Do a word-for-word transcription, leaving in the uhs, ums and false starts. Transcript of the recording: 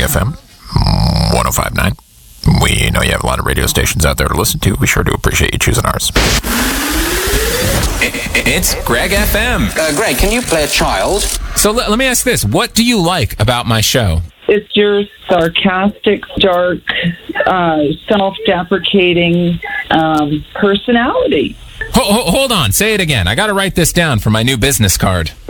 F M one oh five point nine. We know you have a lot of radio stations out there to listen to. We sure do appreciate you choosing ours. It's Greg F M. Uh, Greg, can you play a child? So let, let me ask this. What do you like about my show? It's your sarcastic, dark, uh, self-deprecating um, personality. Ho- ho- hold on. Say it again. I got to write this down for my new business card.